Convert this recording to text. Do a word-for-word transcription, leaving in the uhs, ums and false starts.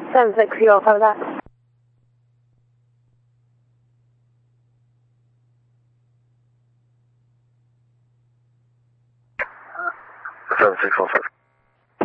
seven six zero, how was that? seven six one five.